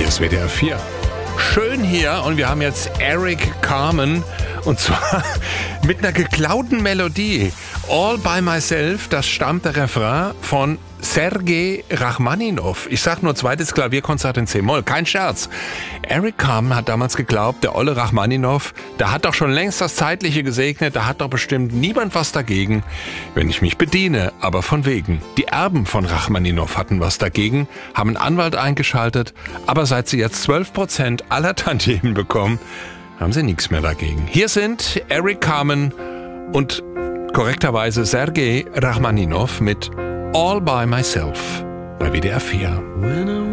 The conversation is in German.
ist WDR 4. Schön hier und wir haben jetzt Eric Carmen und zwar mit einer geklauten Melodie. All by Myself, das stammt der Refrain von Sergei Rachmaninov. Ich sag nur zweites Klavierkonzert in C-Moll, kein Scherz. Eric Carmen hat damals geglaubt, der olle Rachmaninov, der hat doch schon längst das Zeitliche gesegnet, da hat doch bestimmt niemand was dagegen, wenn ich mich bediene, aber von wegen. Die Erben von Rachmaninov hatten was dagegen, haben einen Anwalt eingeschaltet, aber seit sie jetzt 12% aller Tantiemen bekommen, haben sie nichts mehr dagegen. Hier sind Eric Carmen und korrekterweise Sergei Rachmaninov mit All by Myself bei WDR 4.